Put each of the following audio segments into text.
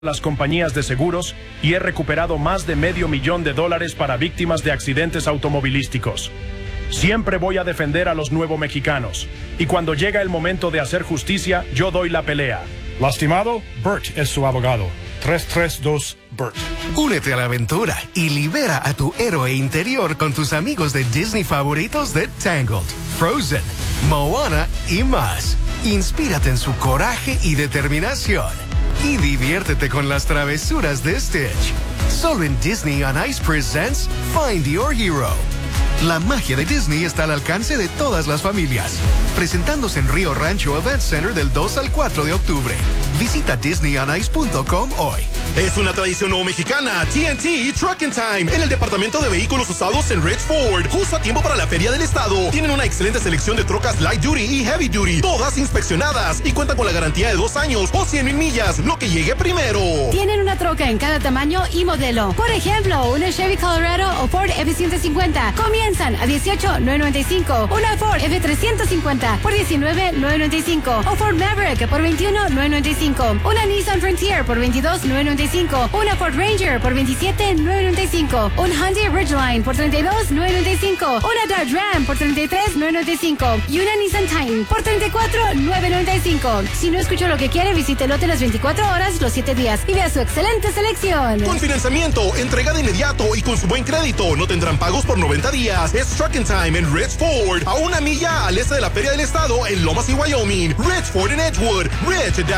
las compañías de seguros y he recuperado más de $500,000 para víctimas de accidentes automovilísticos. Siempre voy a defender a los nuevo mexicanos, y cuando llega el momento de hacer justicia, yo doy la pelea. Lastimado, Bert es su abogado. 332-BERT. Únete a la aventura y libera a tu héroe interior con tus amigos de Disney favoritos de Tangled, Frozen, Moana y más. Inspírate en su coraje y determinación. Y diviértete con las travesuras de Stitch. Solo en Disney on Ice presents Find Your Hero. La magia de Disney está al alcance de todas las familias. Presentándose en Rio Rancho Event Center del 2 al 4 de octubre. Visita DisneyOnIce.com hoy. Es una tradición no mexicana, TNT Truck and Time, en el departamento de vehículos usados en Ridge Ford. Justo a tiempo para la Feria del Estado. Tienen una excelente selección de trocas Light Duty y Heavy Duty, todas inspeccionadas, y cuentan con la garantía de 2 años o 100,000 millas, lo que llegue primero. Tienen una troca en cada tamaño y modelo. Por ejemplo, una Chevy Colorado o Ford F-150 comienzan a $18,995. Una Ford F-350 por $19,995. O Ford Maverick por $21,995. Una Nissan Frontier por $22,995. Una Ford Ranger por $27,995. Un Hyundai Ridgeline por $32,995. Una Dodge Ram por $33,995. Y una Nissan Titan por $34,995. Si no escuchó lo que quiere, visite el lote las 24 horas, los 7 días y vea su excelente selección. Con financiamiento, entrega de inmediato y con su buen crédito, no tendrán pagos por 90 días. Es Truck and Time en Ridge Ford, a una milla al este de la Feria del Estado en Lomas y Wyoming. Ridge Ford en Edgewood,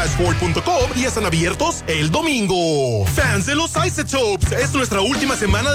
ridge-ford.com, y están abiertos el domingo. Fans de los Isotopes, es nuestra última semana de